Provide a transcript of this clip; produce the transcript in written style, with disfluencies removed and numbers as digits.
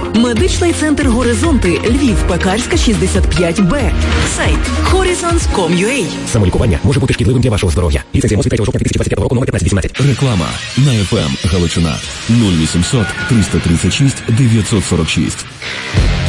Медичний центр «Горизонти», Львів, Пекарська, 65Б. Сайт horizons.com.ua. Самолікування може бути шкідливим для вашого здоров'я. Ліцензія МОЗ від 3 жовтня 2025 року номер 1518. Реклама на FM Галичина 0800 336 946.